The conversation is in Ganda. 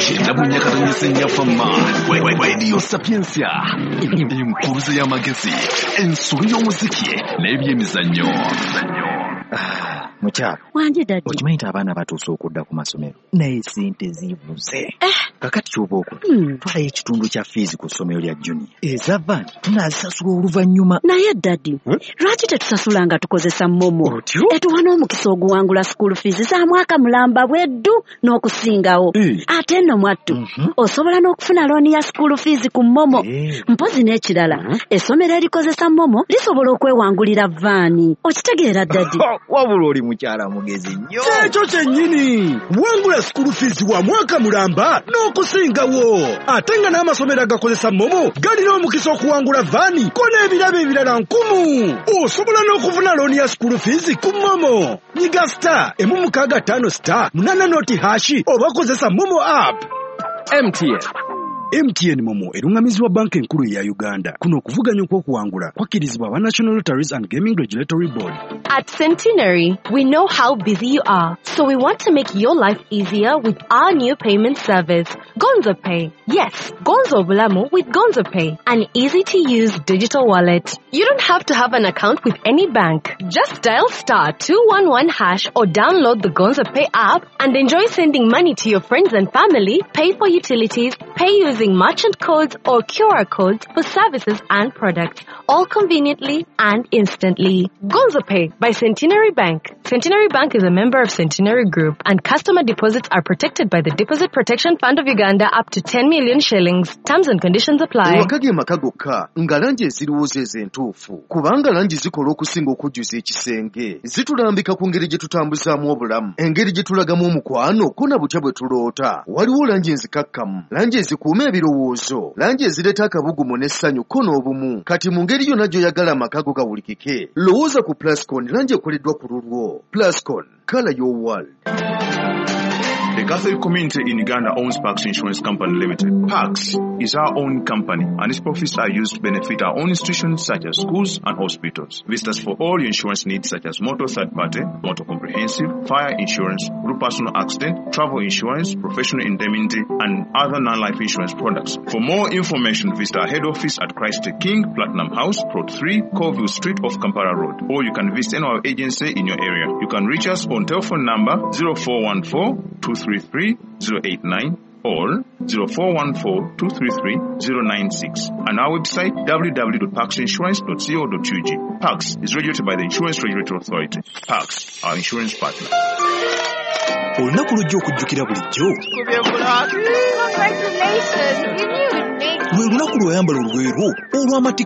Chenda munyakatanyisenya fama Radio Sapiensia Impuruza y'amagezi Ensuri y'omuziki n'ebyemizannyo. Mukyala wanje dadi okimanyi nti abaana batuuse okudda ku masomero naye sente zibuze kakati ky'oba okola twalayo ekitundu kya fees ku ssomero lya junior eza van tunaazisasula oluvannyuma. naye dadi lwaki tetusasula nga tukozesa momo etuwa n'omukisa oguwangula school fees za mwaka mulamba bweddu n'okusingawo ate nno mwattu osobola n'okufuna looni ya school fees ku momo mpozi n'ekirala essomero erikozesa momo lisobola okwewangulira vaani okitegeera dadi wabula oli mukyala mugezi nnyo kyekyo kyennyini wangula school fees wa mwaka mulamba n'okusingawo ate nga n'amasomero agakozesa momo galina omukisa okuwangula vaani ko n'ebirabo ebirala 1000 osobola n'okufuna looni ya school fees ku momo nyiga star 165 8 noti hashi oba kozesa momo app. MTN Momo erungamizibwa banka enkulu ya Uganda. Kuno okuvuganya okw'okuwangula kwakkirizibwa aba National Lotteries and Gaming Regulatory Board. At Centenary, we know how busy you are, so we want to make your life easier with our new payment service, Gonzo Pay. Yes, Gonzo Bulamu with Gonzo Pay, an easy-to-use digital wallet. You don't have to have an account with any bank. Just dial *211# or download the Gonzo Pay app and enjoy sending money to your friends and family, pay for utilities, pay using merchant codes or QR codes for services and products, all conveniently and instantly. Gonzo Pay by Centenary Bank. Centenary Bank is a member of Centenary Group, and customer deposits are protected by the Deposit Protection Fund of Uganda up to 10 million shillings. Terms and conditions apply. Wakage makagoka nga langi eziriwuze ezentuufu kubanga langi zikola okusinga okujjuza ekisenge zitulambika ku ngeri gye tutambuzaamu obulamu, engeri gye tulagamu omukwano ko na butya bwe tuloota. Waliwo langi enzikakkamu, langi ezikuuma ebirowoozo, langi ezireeta akabugumu n'essanyu ko n'obumu. Kati mu ngeri yonna gy'oyagala amakago gawulikike, lowooza ku Plascon, langi ekoleddwa ku lulwo. Plascon, color your world. The Catholic community in Uganda owns Pax Insurance Company Limited. Pax is our own company, and its profits are used to benefit our own institutions such as schools and hospitals. Visit us for all your insurance needs such as motor third party, motor comprehensive, fire insurance, group personal accident, travel insurance, professional indemnity, and other non-life insurance products. For more information, visit our head office at Christ the King, Platinum House, Plot 3, Colville Street off Kampala Road, or you can visit any of our agency in your area. You can reach us on telephone number 0414-233-089 or 0414-233-096 and our website www.paxinsurance.co.ug. Pax is regulated by the Insurance Regulatory Authority. Pax, our insurance partner. Olunaku lujja okujjukira bulijjo. Congratulations, you knew it, mate. Lwe lunaku lw'oyambala olweru olw'amati